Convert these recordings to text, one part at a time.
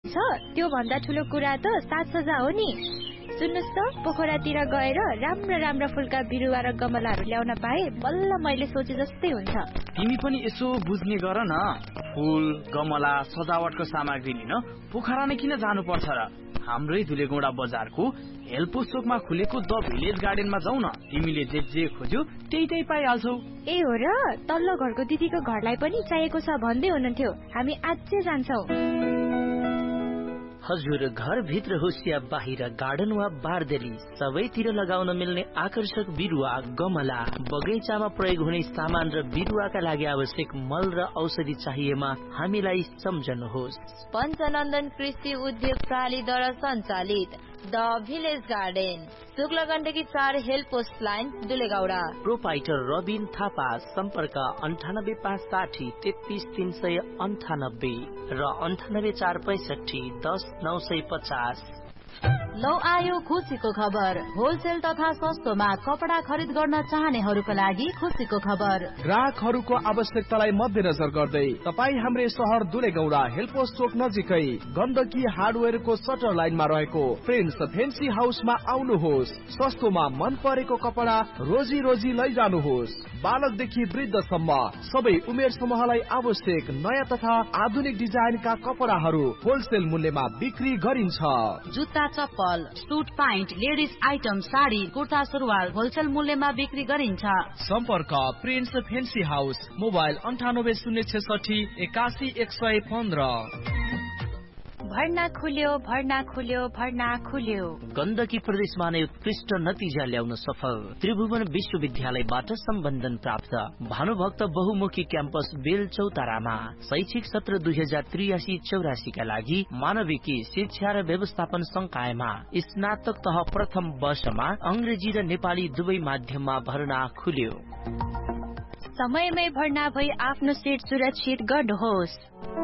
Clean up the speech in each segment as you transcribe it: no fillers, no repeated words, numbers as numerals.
छ त्यो भन्दा ठुलो कुरा त साज सज्जा हो नि। सुन्नुस् त, पोखरातिर गएर राम्रा फुलका बिरुवा र गमलाहरू ल्याउन पाए बल्ल मैले सोचे जस्तै हुन्छ। तिमी पनि यसो बुझ्ने गर न। फुल, गमला, सजावटको सामग्री लिन पोखरा नै किन जानुपर्छ र? हाम्रै धुलेगौडा बजारको हेल्पोस चोकमा खुलेको द भिलेज गार्डनमा जाऊ न। तिमीले जे खोज्यो त्यही पाइहाल्छौ। ए हो र, तल्लो घरको दिदीको घरलाई पनि चाहिएको छ भन्दै हुनुहुन्थ्यो। हामी आजै जान्छौ। हजुर, घरभित्र होस् या बाहिर, गार्डन वा बारदेली, सबैतिर लगाउन मिल्ने आकर्षक बिरुवा, गमला, बगैँचामा प्रयोग हुने सामान र बिरुवाका लागि आवश्यक मल र औषधि चाहिएमा हामीलाई सम्झनुहोस्। पञ्चनन्दन कृषि उद्योग प्रणालीद्वारा सञ्चालित the village garden, Shukla Gandaki 4 help post line, दुलेगौडा। Proprietor Rabin Thapa, सम्पर्क 9856 33398 र 9845 10950। लौ आयो खुसीको खबर। होलसेल तथा सस्तोमा कपडा खरिद गर्न चाहनेहरूका लागि खुसीको खबर। ग्राहकहरूको आवश्यकतालाई मध्यनजर गर्दै तपाईँ हाम्रै सहर दुलेगौडा हेल्पोस चोक नजिकै गण्डकी हार्डवेयरको सटर लाइनमा रहेको प्रिन्स फेन्सी हाउसमा आउनुहोस्। सस्तोमा मन परेको कपडा रोजी लैजानुहोस्। बालकदेखि वृद्धसम्म सबै उमेर समूहलाई आवश्यक नयाँ तथा आधुनिक डिजाइनका कपडाहरू होलसेल मूल्यमा बिक्री गरिन्छ। जुत्ता, चप्पल, suit pant, ladies item, sari, kurta, सुरुवाल होलसेल मूल्यमा बिक्री गरिन्छ। सम्पर्क प्रिन्स फेन्सी हाउस, मोबाइल 9806 81115। भर्ना खुल्यो। गण्डकी प्रदेशमा नै उत्कृष्ट नतिजा ल्याउन सफल त्रिभुवन विश्वविद्यालयबाट सम्बन्धन प्राप्त भानुभक्त बहुमुखी क्याम्पस बेलचौतारामा शैक्षिक सत्र 2083-84 का लागि मानविकी शिक्षा र व्यवस्थापन संकायमा स्नातक तह प्रथम वर्षमा अंग्रेजी र नेपाली दुवै माध्यममा भर्ना खुल्यो। समयमै भर्ना भई आफ्नो सिट सुरक्षित गर्नुहोस्।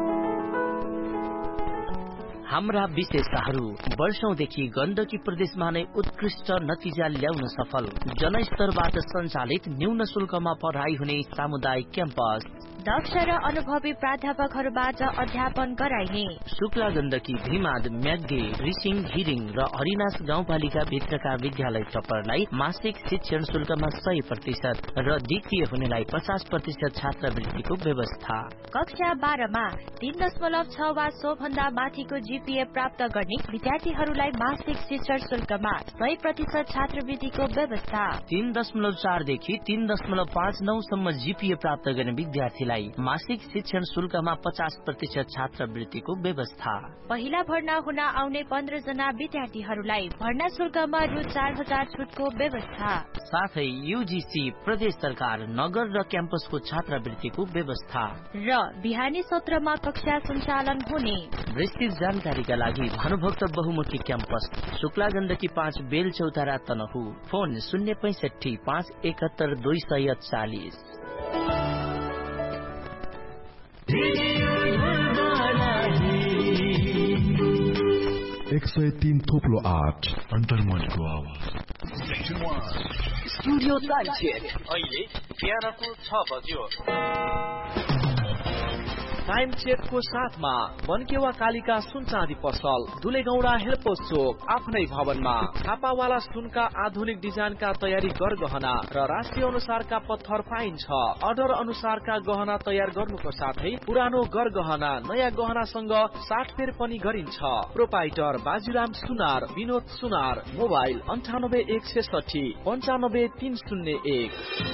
हाम्रा विशेषताहरू वर्षौंदेखि गण्डकी प्रदेशमा नै उत्कृष्ट नतिजा ल्याउन सफल जनस्तरबाट सञ्चालित न्यून शुल्कमा पढाइ हुने सामुदायिक क्याम्पस, दक्ष र अनुभवी प्राध्यापकहरूबाट अध्यापन गराइने शुक्ला गण्डकी, भिमाद, म्याग्दी, रिसिङ, घिरिङ र हरिनास गाउँपालिका भित्रका विद्यालय टप्परलाई मासिक शिक्षण शुल्कमा 100% र द्वितीय हुनेलाई 50% छात्रवृत्तिको व्यवस्था। कक्षा 12 मा 3.6 वा सो भन्दा माथिको जीपीए प्राप्त गर्ने विद्यार्थीहरूलाई मासिक शिक्षण शुल्कमा 100% छात्रवृत्तिको व्यवस्था। 3.4 देखि 3.59 सम्म जीपीए प्राप्त गर्ने विद्यार्थीलाई मासिक शिक्षण शुल्कमा 50% छात्रवृत्तिको व्यवस्था। पहिला भर्ना हुन आउने 15 जना विद्यार्थीहरूलाई भर्ना शुल्कमा रु 4000 छुटको व्यवस्था। साथै यूजीसी, प्रदेश सरकार, नगर र क्याम्पसको छात्रवृत्तिको व्यवस्था र बिहानी सत्रमा कक्षा सञ्चालन हुने। विस्तृत जानकारीका लागि भानुभक्त बहुमुखी क्याम्पस, शुक्ला गण्डकी 5 बेलचौतारा, तनहु। फोन 065 571 240। 103.8 अन्तर्मनको आवाज। स्टुडियो टाइम चेक अहिले बिहानको 6 बज्यो। टाइम चेकको साथमा बनकेवा कालिका सुन चाँदी पसल, दुलेगौडा हेल्पोस चोक, आफ्नै भवनमा थापावाला सुनका आधुनिक डिजाइनका तयारी गरगहना र राष्ट्रिय अनुसारका पत्थर पाइन्छ। अर्डर अनुसारका गहना तयार गर्नुको साथै पुरानो गरगहना नयाँ गहनासँग साटफेर पनि गरिन्छ। Proprietor बाजुराम Sunar, Vinod Sunar, mobile 98160 95301।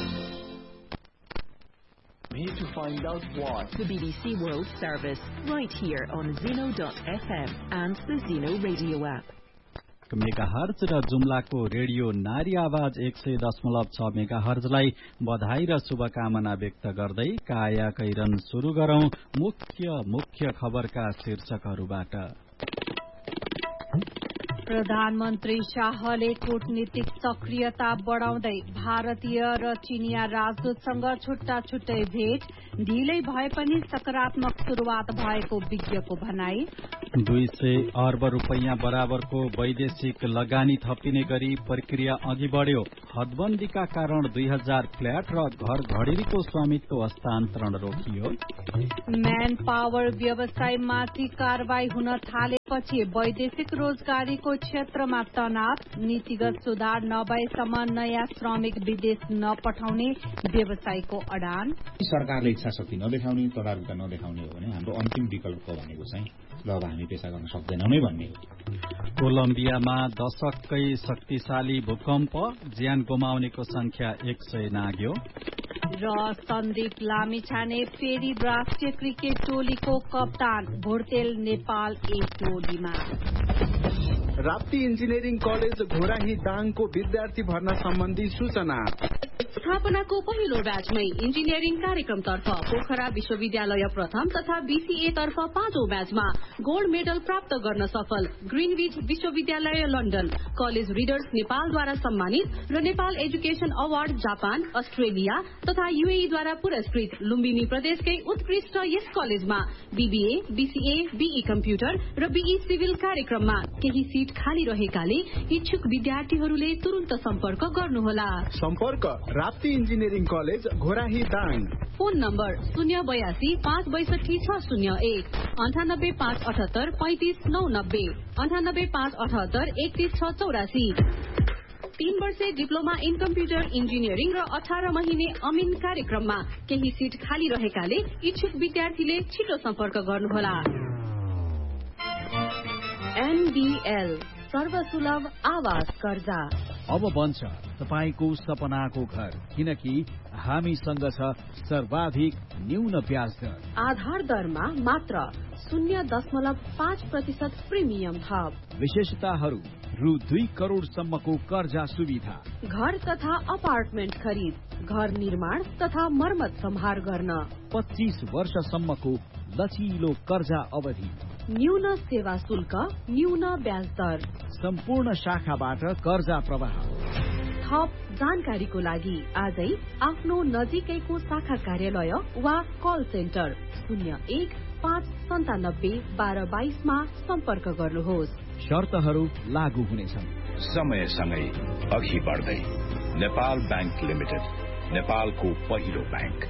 Here to find out what the BBC World Service right here on Zeno.fm and the Zeno radio app. Megahertz र जुम्लाको रेडियो नारी आवाज 100.6 मेगाहर्जलाई बधाई र शुभकामना व्यक्त गर्दै काया कैरन सुरु गरौं मुख्य खबरका शीर्षकहरूबाट। प्रधानमन्त्री शाहले कूटनीतिक सक्रियता बढाउँदै भारतीय र चिनिया राजदूतसँग छुट्टा छुट्टै भेट, ढिलै भए पनि सकारात्मक शुरूआत भएको विज्ञको भनाई। 200 अर्ब रुपैयाँ बराबरको वैदेशिक लगानी थपिने गरी प्रक्रिया अघि बढ्यो। हदबन्दीका कारण 2000 फ्ल्याट र घर घडेरीको स्वामित्व हस्तान्तरण रोकियो। म्यान पावर व्यवसायमाथि कारवाही हुन थालेपछि वैदेशिक रोजगारीको क्षेत्रमा तनाव। नीतिगत सुधार नभएसम्म नयाँ श्रमिक विदेश नपठाउने व्यवसायको अडान। सरकारले इच्छा शक्ति नदेखाउने, तदारुकता नदेखाउने हो भने हाम्रो अन्तिम विकल्प भनेको चाहिँ ल अब हामी पेशा गर्न सक्दैनौँ नै भन्ने हो। कोलम्बियामा दशककै शक्तिशाली भूकम्प, ज्यान गुमाउनेको संख्या 100 नाग्यो। र सन्दीप लामिछाने फेरि राष्ट्रिय क्रिकेट टोलीको कप्तान, भोर्तेल नेपाल ए टोलीमा। राप्ती इन्जिनियरिङ कलेज घोराही दाङको विद्यार्थी भर्ना सम्बन्धी सूचना। स्थापनाको पहिलो ब्याचमै इन्जिनियरिङ कार्यक्रमतर्फ पोखरा विश्वविद्यालय प्रथम तथा बीसीए तर्फ 5औं ब्याचमा गोल्ड मेडल प्राप्त गर्न सफल ग्रीनविच विश्वविद्यालय लन्डन, कलेज रिडर्स नेपालद्वारा सम्मानित र Nepal education award Japan, Australia तथा यूएईद्वारा पुरस्कृत लुम्बिनी प्रदेशकै उत्कृष्ट यस कलेजमा बीबीए, बीसीए, बीई कम्प्युटर र बीई सिभिल कार्यक्रममा केही सीट खाली रहेकाले इच्छुक विद्यार्थीहरूले तुरन्त सम्पर्क गर्नुहोला। सम्पर्क Rapti engineering college Ghorahi Dang. Phone number 082 562 601 98 578 35 990 98 578 31 684। 3 वर्षे डिप्लोमा इन कम्प्युटर इन्जिनियरिङ र 18 महिने अमिन कार्यक्रममा केही सीट खाली रहेकाले इच्छुक विद्यार्थीले छिटो सम्पर्क गर्नुहोला। NBL सर्वसुलभ आवास कर्जा। अब बन्छ तपाईको सपनाको घर, किनकि हामीसँग छ सर्वाधिक न्यून ब्याज दर। आधार दरमा मात्र 0.5% प्रिमियम थप। विशेषताहरू रु 2 करोडसम्मको कर्जा सुविधा। घर तथा अपार्टमेन्ट खरिद, घर निर्माण तथा मर्मत सम्हार गर्न। 25 वर्षसम्मको लचिलो कर्जा अवधि। न्यून सेवा शुल्क, न्यून ब्याज दर। सम्पूर्ण शाखाबाट कर्जा प्रवाह। थप जानकारीको लागि आजै आफ्नो नजिकैको शाखा कार्यालय वा कल सेन्टर 01 597 1222 मा सम्पर्क गर्नुहोस्। शर्तहरू लागू हुनेछन्। समयसँगै अघि बढ्दै नेपाल बैंक लिमिटेड, नेपालको पहिलो बैंक।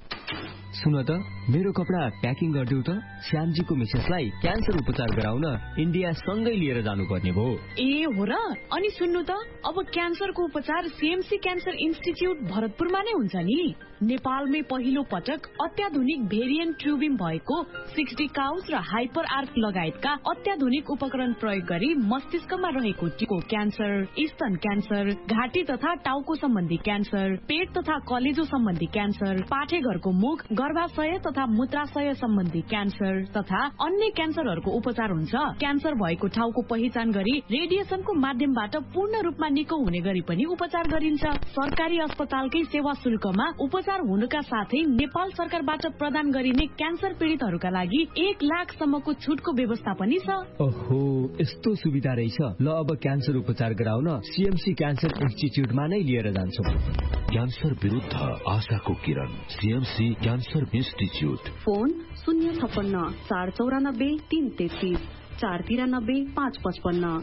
सुन त, मेरो कपडा प्याकिङ गरिदेऊ त। श्यामजीको मिसेसलाई क्यान्सर उपचार गराउन इन्डिया सँगै लिएर जानुपर्ने भयो। ए हो र? अनि सुन्नु त, अब क्यान्सरको उपचार सीएमसी क्यान्सर इन्स्टिच्युट भरतपुरमा नै हुन्छ नि। नेपालमै पहिलो पटक अत्याधुनिक भेरिएन्ट ट्युबिङ भएको 60 काउस र हाइपर आर्क लगायतका अत्याधुनिक उपकरण प्रयोग गरी मस्तिष्कमा रहेको टिको क्यान्सर, स्तन क्यान्सर, घाँटी तथा टाउको सम्बन्धी क्यान्सर, पेट तथा कलेजो सम्बन्धी क्यान्सर, पाठेघरको मुख, गर्भाशय तथा मूत्राशय सम्बन्धी क्यान्सर तथा अन्य क्यान्सरहरूको उपचार हुन्छ। क्यान्सर भएको ठाउँको पहिचान गरी रेडिएसनको माध्यमबाट पूर्ण रूपमा निको हुने गरी पनि उपचार गरिन्छ। सरकारी अस्पतालकै सेवा शुल्कमा उपचार हुनुका साथै नेपाल सरकारबाट प्रदान गरिने क्यान्सर पीडितहरूका लागि 1 लाखसम्मको छुटको व्यवस्था पनि छ। ओहो, यस्तो सुविधा रहेछ। ल अब क्यान्सर उपचार गराउन सीएमसी क्यान्सर इन्स्टिच्युटमा नै लिएर जान्छौँ। क्यान्सर विरुद्ध आशाको किरण, सीएमसी क्यान्सर इन्स्टिच्युट। फोन 056 494 333 493 555।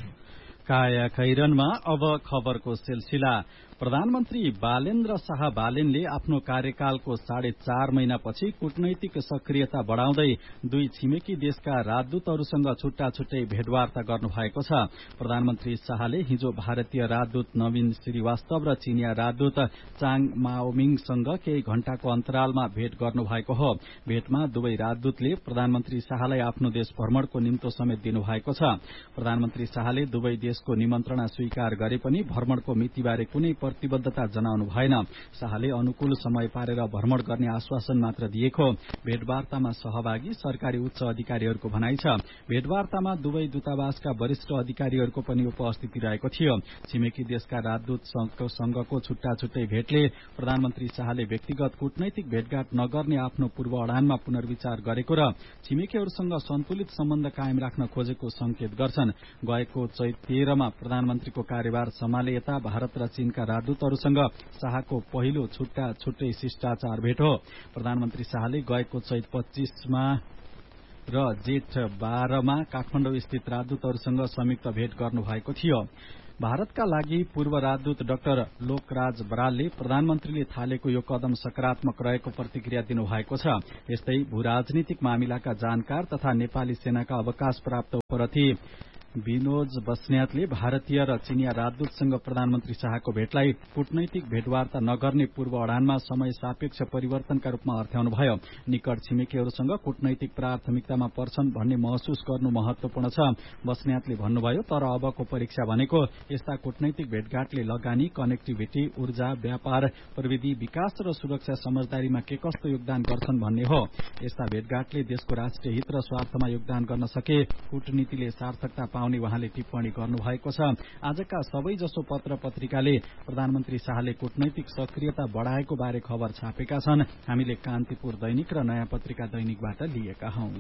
काया खैरनमा अब खबरको सिलसिला। प्रधानमन्त्री बालेन्द्र शाह बालेनले आफ्नो कार्यकालको 4.5 महिनापछि कूटनैतिक सक्रियता बढाउँदै 2 छिमेकी देशका राजदूतहरूसँग छुट्टा छुट्टै भेटवार्ता गर्नुभएको छ। प्रधानमन्त्री शाहले हिजो भारतीय राजदूत नवीन श्रीवास्तव र चीनिया राजदूत चाङ माओमिङसँग केही घण्टाको अन्तरालमा भेट गर्नुभएको हो। भेटमा दुवै राजदूतले प्रधानमन्त्री शाहलाई आफ्नो देश भ्रमणको निम्तो समेत दिनुभएको छ। प्रधानमन्त्री शाहले दुवै देशको निमन्त्रणा स्वीकार गरे पनि भ्रमणको मितिबारे कुनै प्रतिबद्धता जनाउनु भएन। शाहले अनुकूल समय पारेर भ्रमण गर्ने आश्वासन मात्र दिएको। भेटवार्तामा सहभागी सरकारी उच्च अधिकारीहरूको भनाइ छ। भेटवार्तामा दुवै दूतावासका वरिष्ठ अधिकारीहरूको पनि उपस्थिति रहेको थियो। छिमेकी देशका राजदूतसँगको छुट्टा छुट्टै भेटले प्रधानमन्त्री शाहले व्यक्तिगत कूटनैतिक भेटघाट नगर्ने आफ्नो पूर्व अडानमा पुनर्विचार गरेको र छिमेकीहरूसँग सन्तुलित सम्बन्ध कायम राख्न खोजेको संकेत गर्छन्। गएको चैत 13 मा प्रधानमन्त्रीको कार्यभार सम्हाले यता भारत र चीनका राजदूतहरूसँग शाहको पहिलो छुट्टा छुट्टै शिष्टाचार भेट हो। प्रधानमन्त्री शाहले गएको चैत 25 मा र जेठ 12 मा काठमाडौँ स्थित राजदूतहरूसँग संयुक्त भेट गर्नुभएको थियो। भारतका लागि पूर्व राजदूत डाक्टर लोकराज बरालले प्रधानमन्त्रीले थालेको यो कदम सकारात्मक रहेको प्रतिक्रिया दिनुभएको छ। यस्तै भूराजनीतिक मामिलाका जानकार तथा नेपाली सेनाका अवकाश प्राप्त उपरथी विनोज बस्नेतले भारतीय र चिनिया राजदूतसँग प्रधानमन्त्री शाहको भेटलाई कूटनैतिक भेटवार्ता नगर्ने पूर्व अडानमा समय सापेक्ष परिवर्तनका रूपमा अर्थ्याउनुभयो। निकट छिमेकीहरूसँग कूटनैतिक प्राथमिकतामा पर्छन् भन्ने महसुस गर्नु महत्वपूर्ण छ। बस्नेतले भन्नुभयो, तर अबको परीक्षा भनेको यस्ता कूटनैतिक भेटघाटले लगानी, कनेक्टिभिटी, ऊर्जा, व्यापार, प्रविधि विकास र सुरक्षा समझदारीमा के कस्तो योगदान गर्छन् भन्ने हो। यस्ता भेटघाटले देशको राष्ट्रिय हित र स्वार्थमा योगदान गर्न सके कूटनीतिले सार्थकता पाउने उहाँले टिप्पणी गर्नुभएको छ। आजका सबैजसो पत्र पत्रिकाले प्रधानमन्त्री शाहले कूटनैतिक सक्रियता बढ़ाएको बारे खबर छापेका छन्। हामीले कान्तिपुर दैनिक र नयाँ पत्रिका दैनिकबाट लिएका हौं।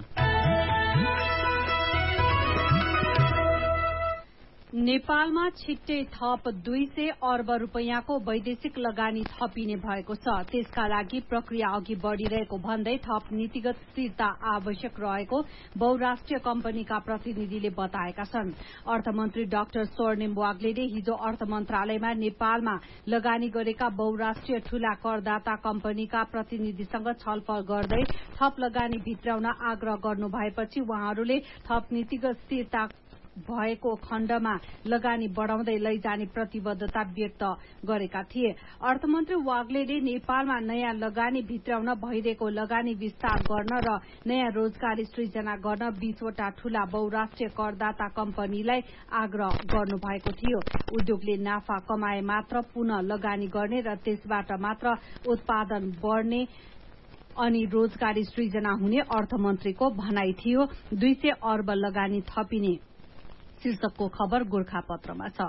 नेपालमा छिट्टै थप 200 अर्ब रुपैयाँको वैदेशिक लगानी थपिने भएको छ। त्यसका लागि प्रक्रिया अघि बढ़िरहेको भन्दै थप नीतिगत स्थिरता आवश्यक रहेको बहुराष्ट्रिय कम्पनीका प्रतिनिधिले बताएका छन्। अर्थमन्त्री डाक्टर स्वर्णिम वाग्लेले हिजो अर्थ मन्त्रालयमा नेपालमा लगानी गरेका बहुराष्ट्रिय ठूला करदाता कम्पनीका प्रतिनिधिसँग छलफल गर्दै थप लगानी भित्राउन आग्रह गर्नु भएपछि उहाँहरूले थप नीतिगत स्थिरता भएको खण्डमा लगानी बढ़ाउँदै लैजाने प्रतिबद्धता व्यक्त गरेका थिए। अर्थमन्त्री वाग्लेले नेपालमा नयाँ लगानी भित्राउन, भइरहेको लगानी विस्तार गर्न र नयाँ रोजगारी सृजना गर्न 20 वटा ठूला बहुराष्ट्रिय करदाता कम्पनीलाई आग्रह गर्नुभएको थियो। उद्योगले नाफा कमाए मात्र पुनः लगानी गर्ने र त्यसबाट मात्र उत्पादन बढ़ने अनि रोजगारी सृजना हुने अर्थमन्त्रीको भनाई थियो। 200 अर्ब लगानी थपिने शीर्षकको खबर गोर्खापत्रमा छ।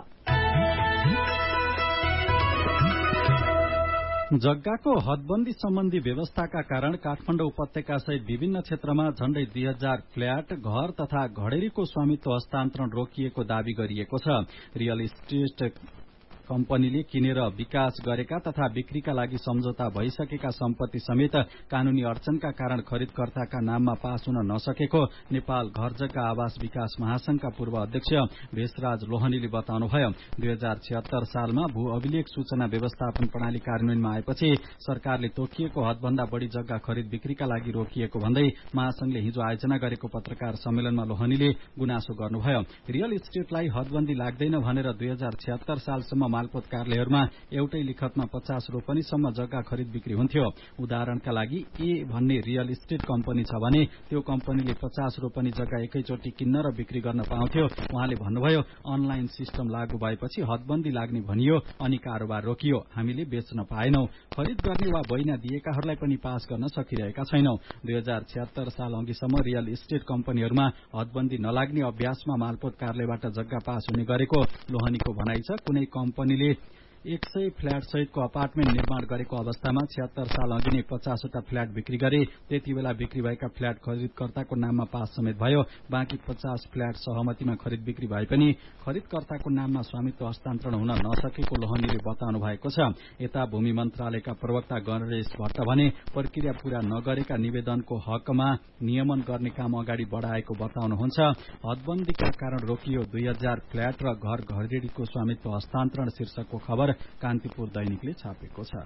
जग्गाको हदबन्दी सम्बन्धी व्यवस्थाका कारण काठमाडौँ उपत्यका सहित विभिन्न क्षेत्रमा झण्डै 2000 फ्ल्याट, घर तथा घडेरीको स्वामित्व हस्तान्तरण रोकिएको दावी गरिएको छ। रियल इस्टेट कम्पनीले किनेर विकास गरेका तथा बिक्रीका लागि सम्झौता भइसकेका सम्पत्ति समेत कानूनी अडचनका कारण खरिदकर्ताका नाममा पास हुन नसकेको नेपाल घर जग्गा आवास विकास महासंघका पूर्व अध्यक्ष भेषराज लोहनीले बताउनुभयो। 2076 सालमा भू अभिलेख सूचना व्यवस्थापन प्रणाली कार्यान्वयनमा आएपछि सरकारले तोकिएको हदभन्दा बढ़ी जग्गा खरिद बिक्रीका लागि रोकिएको भन्दै महासंघले हिजो आयोजना गरेको पत्रकार सम्मेलनमा लोहनीले गुनासो गर्नुभयो। रियल इस्टेटलाई हदबन्दी लाग्दैन भनेर 2076 सालसम्म मालपोत कार्यालयहरूमा एउटै लिखतमा 50 रोपनीसम्म जग्गा खरिद बिक्री हुन्थ्यो। उदाहरणका लागि ए भन्ने रियल इस्टेट कम्पनी छ भने त्यो कम्पनीले 50 रोपनी जग्गा एकैचोटि किन्न र बिक्री गर्न पाउँथ्यो। उहाँले भन्नुभयो, अनलाइन सिस्टम लागू भएपछि हदबन्दी लाग्ने भनियो अनि कारोबार रोकियो। हामीले बेच्न पाएनौं। खरिद गर्ने वा बैना दिएकाहरूलाई पनि पास गर्न सकिरहेका छैनौं। 2076 साल अघिसम्म रियल इस्टेट कम्पनीहरूमा हदबन्दी नलाग्ने अभ्यासमा मालपोत कार्यालयबाट जग्गा पास हुने गरेको लोहनीको भनाइ छ। कुनै कम्पनीले 100 फ्ल्याट सहितको अपार्टमेन्ट निर्माण गरेको अवस्थामा 76 साल अघि नै 50 वटा फ्ल्याट बिक्री गरे। त्यति बेला बिक्री भएका फ्ल्याट खरिदकर्ताको नाममा पास समेत भयो। बाँकी 50 फ्ल्याट सहमतिमा खरिद बिक्री भए पनि खरिदकर्ताको नाममा स्वामित्व हस्तान्तरण हुन नसकेको लोहनीले बताउनु भएको छ। यता भूमि मन्त्रालयका प्रवक्ता गणेश भट्ट भने प्रक्रिया पूरा नगरेका निवेदनको हकमा नियमन गर्ने काम अगाडि बढ़ाएको बताउनुहुन्छ। हदबन्दीका कारण रोकियो 2000 फ्ल्याट र घर घरेडीको स्वामित्व हस्तान्तरण शीर्षकको खबर कान्तिपुर दैनिकले छापेको छ।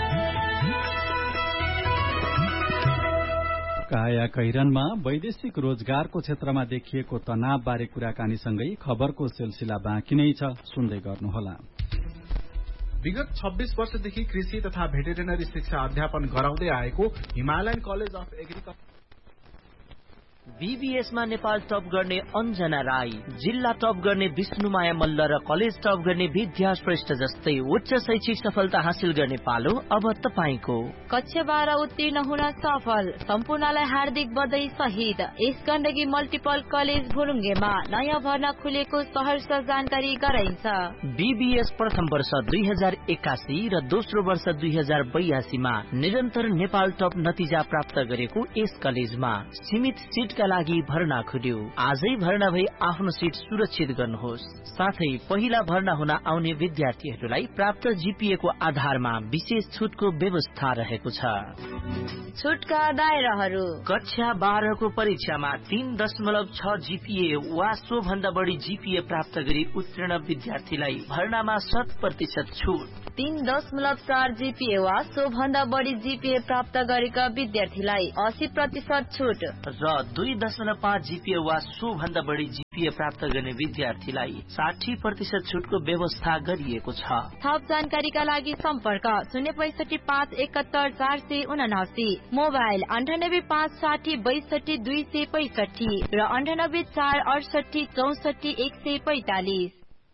काया कैरनमा वैदेशिक रोजगारको क्षेत्रमा देखिएको तनाव बारे कुराकानीसँगै खबरको सिलसिला बाँकी नै छ, सुन्दै गर्नुहोला। विगत 26 वर्षदेखि कृषि तथा भेटेरिनरी शिक्षा अध्यापन गराउँदै आएको Himalayan college of agriculture बीबीएसमा Nepal top गर्ने अञ्जना राई, जिल्ला टप गर्ने विष्णुमाया मल्ल र कलेज टप गर्ने विद्या श्रेष्ठ जस्तै उच्च शैक्षिक सफलता हासिल गर्ने पालो अब तपाईको। कक्षा 12 उत्तीर्ण हुन सफल सम्पूर्णलाई हार्दिक बधाई सहित यस गण्डकी मल्टिपल कलेज भुरुङ्गेमा नयाँ भर्ना खुलेको सहर्ष जानकारी गराइन्छ। बीबीएस प्रथम वर्ष 2081 र दोस्रो वर्ष 2082 मा निरन्तर नेपाल टप नतिजा प्राप्त गरेको यस कलेजमा सीमित सिट सिटका लागि भर्ना खुल्यो। आजै भर्ना भई आफ्नो सिट सुरक्षित गर्नुहोस्। साथै पहिला भर्ना हुन आउने विद्यार्थीहरूलाई प्राप्त जीपीए को आधारमा विशेष छुटको व्यवस्था रहेको छ। छुटका दायराहरू: कक्षा 12 को परीक्षामा 3.6 जीपीए वा सो भन्दा बढी जीपीए प्राप्त गरी उत्तीर्ण विद्यार्थीलाई भर्नामा 100% छुट। 3.4 जीपीए वा सो भन्दा बढी जीपीए प्राप्त गरेका विद्यार्थीलाई 80% छुट र 2.5 जीपीए वा सो भन्दा बढी जीपीए प्राप्त गर्ने विद्यार्थीलाई 60% छुटको व्यवस्था गरिएको छ। थप जानकारीका लागि सम्पर्क 065717479, मोबाइल 9856026265 र 9848644145।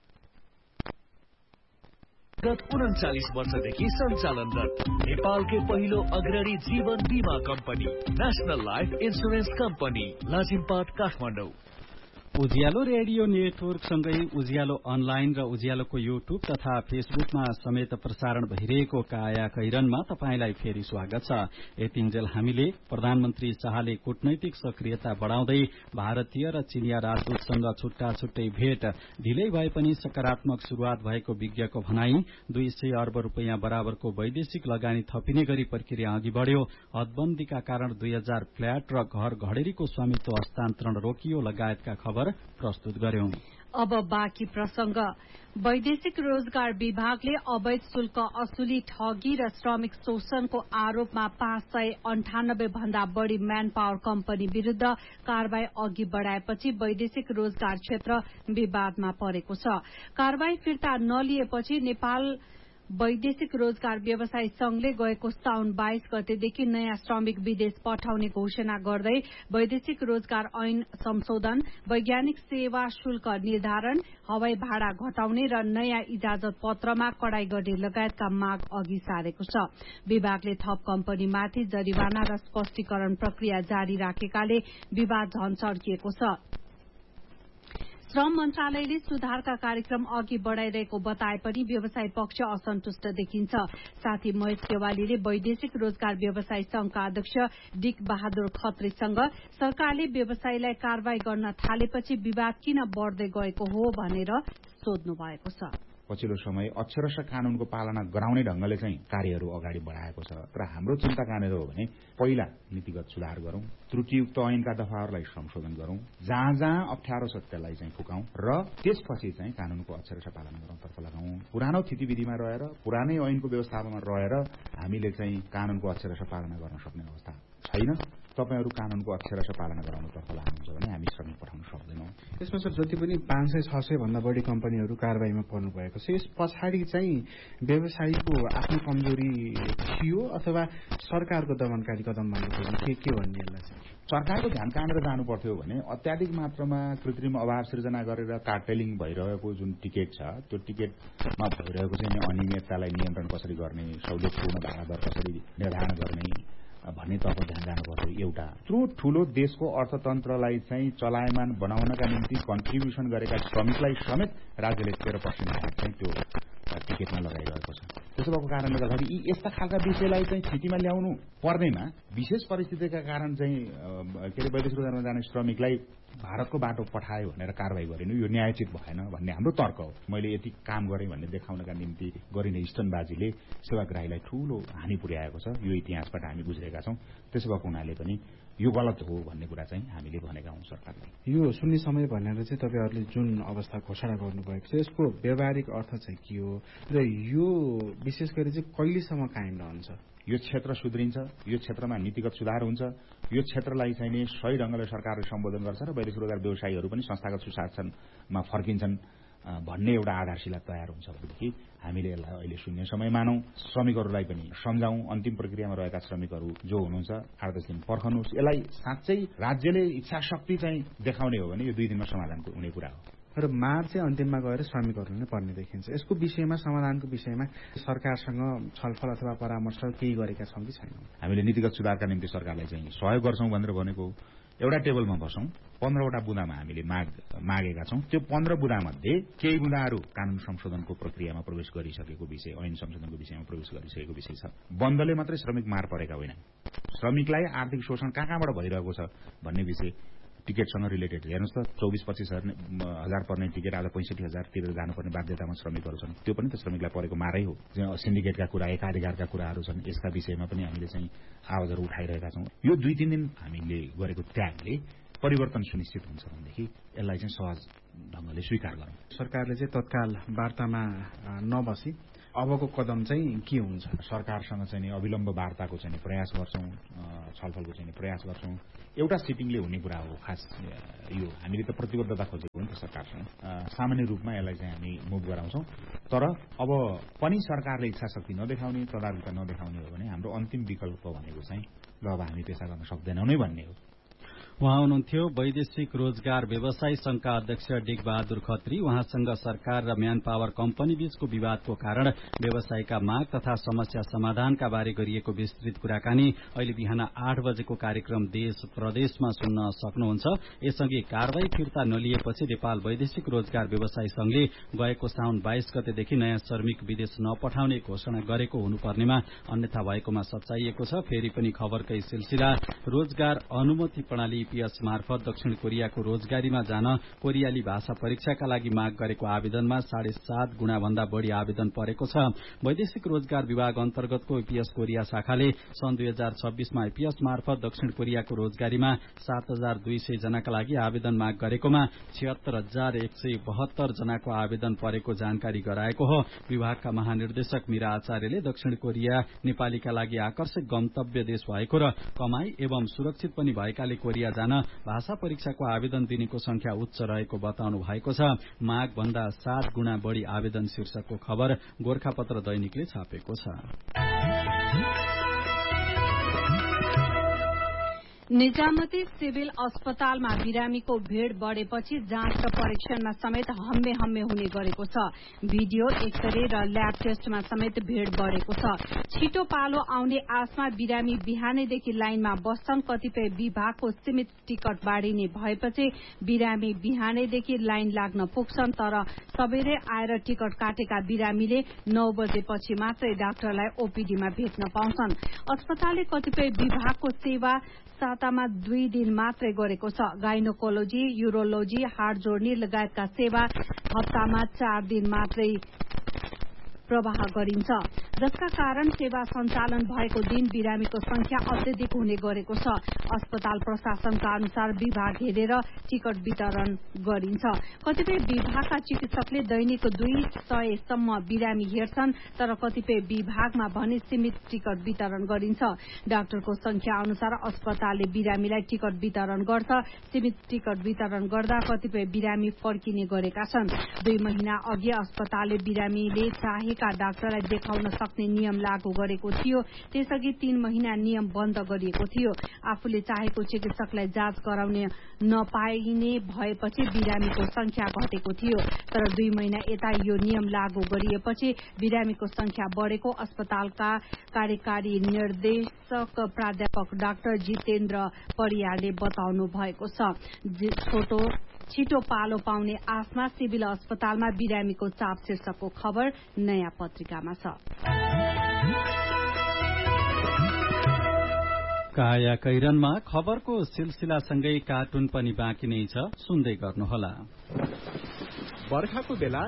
गत 39 वर्षदेखि सञ्चालनरत नेपालकै पहिलो अग्रणी जीवन बीमा company national life insurance company, Lazimpat, Kathmandu. उज्यालो रेडियो नेटवर्क सँगै उज्यालो अनलाइन र उज्यालोको युट्युब तथा फेसबुकमा समेत प्रसारण भइरहेको काया कैरनमा तपाईंलाई फेरि स्वागत छ। यतिन्जेल हामीले प्रधानमन्त्री शाहले कूटनैतिक सक्रियता बढाउँदै भारतीय र चिनिया राजदूतसँग छुट्टा छुट्टै भेट, ढिलै भए पनि सकारात्मक शुरूआत भएको विज्ञको भनाई, 200 अर्ब रुपैयाँ बराबरको वैदेशिक लगानी थपिने गरी प्रक्रिया अघि बढ्यो, हदबन्दीका कारण 2000 फ्ल्याट र घर घडेरीको स्वामित्व हस्तान्तरण रोकियो लगायतका खबर प्रस्तुत गर्यौं। अब बाँकी प्रसंग। वैदेशिक रोजगार विभागले अवैध शुल्क असुली, ठगी र श्रमिक शोषणको आरोपमा 598 भन्दा बढ़ी म्यान पावर कम्पनी विरूद्ध कारवाही अघि बढ़ाएपछि वैदेशिक रोजगार क्षेत्र विवादमा परेको छ। कारवाही फिर्ता नलिएपछि नेपाल वैदेशिक रोजगार व्यवसायी संघले गएको साउन 22 गतेदेखि नयाँ श्रमिक विदेश पठाउने घोषणा गर्दै वैदेशिक रोजगार ऐन संशोधन, वैज्ञानिक सेवा शुल्क निर्धारण, हवाई भाडा घटाउने र नयाँ इजाजत पत्रमा कडाई गर्ने लगायतका माग अघि सारेको छ। विभागले थप कम्पनीमाथि जरिवाना र स्पष्टीकरण प्रक्रिया जारी राखेकाले विवाद झन चर्किएको छ। श्रम मन्त्रालयले सुधारका कार्यक्रम अघि बढ़ाइरहेको बताए पनि व्यवसाय पक्ष असन्तुष्ट देखिन्छ। साथै महेश केवालीले वैदेशिक रोजगार व्यवसायी संघका अध्यक्ष डिक बहादुर खत्रीसँग सरकारले व्यवसायीलाई कारवाही गर्न थालेपछि विवाद किन बढ़दै गएको हो भनेर सोध्नु भएको छ। पछिल्लो समय अक्षरशः कानूनको पालना गराउने ढंगले चाहिँ कार्यहरू अगाडि बढाएको छ। तर हाम्रो चिन्ता कहाँनिर हो भने पहिला नीतिगत सुधार गरौं, त्रुटियुक्त ऐनका दफाहरूलाई संशोधन गरौं, जहाँ जहाँ अप्ठ्यारो छ त्यसलाई चाहिँ फुकाउँ र त्यसपछि चाहिँ कानूनको अक्षरशः पालना गराउनतर्फ लगाउँ। पुरानो थितिविधिमा रहेर, पुरानै ऐनको व्यवस्थापनमा रहेर हामीले चाहिँ कानूनको अक्षरशः पालना गर्न सक्ने अवस्था छैन। तपाईहरु कानूनको अक्षरशः पालना गराउनतर्फ लाग्नुहुन्छ भने हामी श्रमिक पठाउन सक्दैनौं। यसमा सर जति पनि 500-600 भन्दा बढी कम्पनीहरू कारबाहीमा पर्नु भएको छ, यस पछाडि चाहिँ व्यवसायीको आफ्नो कमजोरी थियो अथवा सरकारको दमनकारी कदम भन्ने के भन्ने यसलाई चाहिँ सरकारको ध्यान कहाँनिर जानु पर्थ्यो भने अत्याधिक मात्रामा कृत्रिम अभाव सृजना गरेर कार्टेलिङ भइरहेको जुन टिकट छ, त्यो टिकटमा भइरहेको चाहिँ अनियमिततालाई नियन्त्रण कसरी गर्ने, सहुलियतपूर्ण भाडा दर कसरी निर्धारण गर्ने भन्ने तर्फ ध्यान जानुपर्छ। एउटा ठूलो देशको अर्थतन्त्रलाई चाहिँ चलायमान बनाउनका निम्ति कन्ट्रिब्युसन गरेका श्रमिकलाई समेत राज्यले 13% चाहिँ त्यो टिकटमा लगाइरहेको छ। त्यसो भएको कारणले गर्दाखेरि यी यस्ता खालका विषयलाई चाहिँ स्थितिमा ल्याउनु पर्नेमा विशेष परिस्थितिका कारण चाहिँ के अरे वैदेशिक रोजगारमा जाने श्रमिकलाई भारतको बाटो पठायो भनेर कारवाही गरिनु यो न्यायोचित भएन भन्ने हाम्रो तर्क हो। मैले यति काम गरेँ भन्ने देखाउनका निम्ति गरिने स्टनबाजीले सेवाग्राहीलाई ठूलो हानि पुर्याएको छ। यो इतिहासबाट हामी बुझेका छौं। त्यसो भएको हुनाले पनि यो गलत हो भन्ने कुरा चाहिँ हामीले भनेका हौं सरकारलाई। यो शून्य समय भनेर चाहिँ तपाईहरुले जुन अवस्था घोषणा गर्नुभएको छ, यसको व्यावहारिक अर्थ चाहिँ के हो र यो विशेष गरी चाहिँ कहिलेसम्म कायम रहन्छ? यो क्षेत्र सुध्रिन्छ, यो क्षेत्रमा नीतिगत सुधार हुन्छ, यो क्षेत्रलाई चाहिँ नि सही ढंगले सरकारले सम्बोधन गर्छ र वैदेशिक रोजगार व्यवसायीहरू पनि संस्थागत सुशासनमा फर्किन्छन् भन्ने एउटा आधारशिला तयार हुन्छ भनेदेखि हामीले यसलाई अहिले शून्य समय मानौं, श्रमिकहरूलाई पनि सम्झाउँ। अन्तिम प्रक्रियामा रहेका श्रमिकहरू जो हुनुहुन्छ 8-10 दिन पर्खनुहोस्। यसलाई साँच्चै राज्यले इच्छा शक्ति चाहिँ देखाउने हो भने यो 2 दिनमा समाधान हुने कुरा हो। र मार्च चाहिँ अन्तिममा गएर श्रमिकहरू नै पर्ने देखिन्छ। यसको विषयमा समाधानको विषयमा सरकारसँग छलफल अथवा परामर्श केही गरेका छौं कि छैनौं? हामीले नीतिगत सुधारका निम्ति सरकारलाई चाहिँ सहयोग गर्छौं भनेर भनेको एउटा टेबलमा बसौं। 15वटा बुँदामा हामीले मागेका छौं। त्यो 15 बुँदामध्ये केही बुँदाहरू कानून संशोधनको प्रक्रियामा प्रवेश गरिसकेको विषय, ऐन संशोधनको विषयमा प्रवेश गरिसकेको विषय छ। बन्दले मात्रै श्रमिक मार परेका होइन। श्रमिकलाई आर्थिक शोषण कहाँबाट भइरहेको छ भन्ने विषय टिकटसँग रिलेटेड हेर्नुहोस् त 24-25 हजार पर्ने टिकट आज 65,000 तिरेर जानुपर्ने बाध्यतामा श्रमिकहरू छन्। त्यो पनि त श्रमिकलाई परेको मारै हो। सिन्डिकेटका कुरा, एकाधिकारका कुराहरू छन्, यसका विषयमा पनि हामीले चाहिँ आवाजहरू उठाइरहेका छौँ। यो 2-3 दिन हामीले गरेको त्यागले परिवर्तन सुनिश्चित हुन्छ भनेदेखि यसलाई चाहिँ सहज ढंगले स्वीकार गरौँ। सरकारले चाहिँ तत्काल वार्तामा नबसी अबको कदम चाहिँ के हुन्छ? सरकारसँग चाहिँ अविलम्ब वार्ताको चाहिँ प्रयास गर्छौं, छलफलको चाहिँ प्रयास गर्छौं। एउटा सिटिङले हुने कुरा हो। खास यो हामीले त प्रतिबद्धता खोजेको हो नि त सरकारसँग। सामान्य रूपमा यसलाई चाहिँ हामी मुभ गराउँछौं। तर अब पनि सरकारले इच्छा शक्ति नदेखाउने, तदारुकता नदेखाउने हो भने हाम्रो अन्तिम विकल्प भनेको चाहिँ ल अब हामी त्यसो गर्न सक्दैनौं नै भन्ने हो। उहाँ हुनुहुन्थ्यो वैदेशिक रोजगार व्यवसायी संघका अध्यक्ष डिग बहादुर खत्री। उहाँसँग सरकार र म्यान पावर कम्पनी बीचको विवादको कारण व्यवसायका माग तथा समस्या समाधानका बारे गरिएको विस्तृत कुराकानी अहिले बिहान 8 बजेको कार्यक्रम देश प्रदेशमा सुन्न सक्नुहुन्छ। यसअघि कारवाही फिर्ता नलिएपछि नेपाल वैदेशिक रोजगार व्यवसायी संघले गएको साउन 22 गतेदेखि नयाँ श्रमिक विदेश नपठाउने घोषणा गरेको हुनुपर्नेमा अन्यथा भएकोमा सच्याइएको छ। फेरि पनि खबरकै सिलसिला रोजगार अनुमति प्रणाली पीएस मार्फत दक्षिण कोरियाको रोजगारीमा जान कोरियाली भाषा परीक्षाका लागि माग गरेको आवेदनमा 7.5 गुणा भन्दा बढ़ी आवेदन परेको छ। वैदेशिक रोजगार विभाग अन्तर्गतको पीएस कोरिया शाखाले सन् 2026 मा पीएस मार्फत दक्षिण कोरियाको रोजगारीमा 7,200 जनाका लागि आवेदन माग गरेकोमा 76,172 जनाको आवेदन परेको जानकारी गराएको हो। विभागका महानिर्देशक मीरा आचार्यले दक्षिण कोरिया नेपालीका लागि आकर्षक गन्तव्य देश भएको र कमाई एवं सुरक्षित पनि भएकाले कोरिया जान भाषा परीक्षाको आवेदन दिनेको संख्या उच्च रहेको बताउनु भएको छ। माग भन्दा 7 गुणा बढ़ी आवेदन शीर्षकको खबर गोरखापत्र दैनिकले छापेको छ। निजामती सिभिल अस्पतालमा बिरामीको भीड़ बढ़ेपछि जाँच र परीक्षणमा समेत हम्मे हुने गरेको छ। भिडियो, एक्सरे र ल्याब टेस्टमा समेत भीड़ बढ़ेको छ। छिटो पालो आउने आशमा बिरामी बिहानैदेखि लाइनमा बस्छन्। कतिपय विभागको सीमित टिकट बाँडिने भएपछि बिरामी बिहानैदेखि लाइन लाग्न पुग्छन्। तर सबेरै आएर टिकट काटेका बिरामीले 9 बजेपछि मात्रै डाक्टरलाई ओपीडीमा भेट्न पाउँछन्। अस्पतालले कतिपय विभागको सेवा सातामा 2 दिन मात्रै गरेको छ। गाइनोकोलोजी, युरोलोजी, हार्ट जोड्ने लगायतका सेवा हप्तामा 4 दिन मात्रै प्रवाह गरिन्छ, जसका कारण सेवा सञ्चालन भएको दिन बिरामीको संख्या अत्यधिक हुने गरेको छ। अस्पताल प्रशासनका अनुसार विभाग हेरेर टिकट वितरण गरिन्छ। कतिपय विभागका चिकित्सकले दैनिक 200 सम्म बिरामी हेर्छन्, तर कतिपय विभागमा भने सीमित टिकट वितरण गरिन्छ। डाक्टरको संख्या अनुसार अस्पतालले बिरामीलाई टिकट वितरण गर्छ। सीमित टिकट वितरण गर्दा कतिपय बिरामी फर्किने गरेका छन्। 2 महिना अघि अस्पतालले बिरामीले चाहेका डाक्टरलाई देखाउन सक्ने नियम लागू गरेको थियो। त्यसअघि 3 महिना नियम बन्द गरिएको थियो। आफूले चाहेको चिकित्सकलाई जाँच गराउने नपाइने भएपछि बिरामीको संख्या घटेको थियो। तर 2 महिना यता यो नियम लागू गरिएपछि बिरामीको संख्या बढ़ेको अस्पतालका कार्यकारी निर्देशक प्राध्यापक डाक्टर जितेन्द्र परियारले बताउनु भएको छ। छिटो पालो पाउने आशमा सिभिल अस्पतालमा बिरामीको चाप शीर्षकको खबर नयाँ पत्रिकामा छ। काया कैरनमा खबरको सिलसिलासँगै कार्टुन पनि बाँकी नै छ, सुन्दै गर्नुहोला। बर्खाको बेला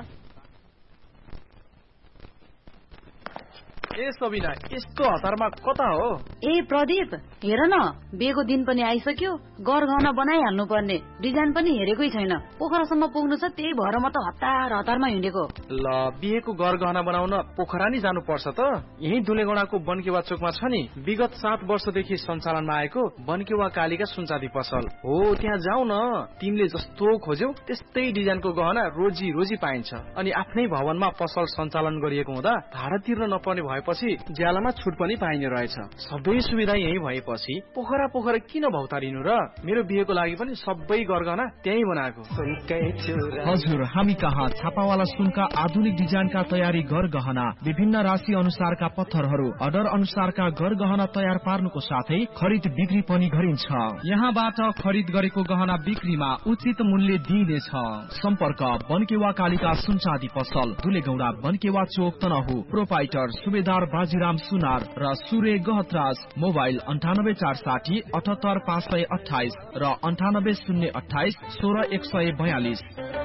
ए सबिना, यस्तो हतारमा कता हो? ए प्रदीप, हेर न, बिहेको दिन पनि आइसक्यो। गरगहना बनाइहाल्नु पर्ने, डिजाइन पनि हेरेकै छैन। पोखरासम्म पुग्नु छ, त्यही भएर म त हतारमा हिँडेको। ल, बिहेको गरगहना बनाउन पोखरा नि जानु पर्छ त। यही दुलेगौडाको बनकेवा चोकमा छ नि, विगत 7 वर्षदेखि सञ्चालनमा आएको बनकेवा कालीका सुनचाँदी पसल हो। त्यहाँ जाऊ न, तिमीले जस्तो खोज्यौ त्यस्तै डिजाइनको गहना रोजी पाइन्छ। अनि आफ्नै भवनमा पसल सञ्चालन गरिएको हुँदा भाडा तिर्न नपर्ने भएपछि ज्यालामा छुट पनि पाइने रहेछ। सबै सुविधा यही भएपछि पोखरा किन भौतारिनु र? मेरो बिहेको लागि पनि सबै गरगहना त्यही बनाएको। हजुर, हामी कहाँ छापावाला सुनका आधुनिक डिजाइनका तयारी गरगहना, विभिन्न राशि अनुसारका पत्थरहरू, अर्डर अनुसारका गरगहना तयार पार्नुको साथै खरिद बिक्री पनि गरिन्छ। यहाँबाट खरिद गरेको गहना बिक्रीमा उचित मूल्य दिइनेछ। सम्पर्क बनकेवा कालीका सुनचाँदी पसल, दुलेगौडा, बनकेवा चोक, तनहु। प्रोपाइटर सुबेदार बाजीराम सुनार र सूर्य गहतराज। मोबाइल ९४60 ७८ ५२८ र ९८ ०२८ १६ १४२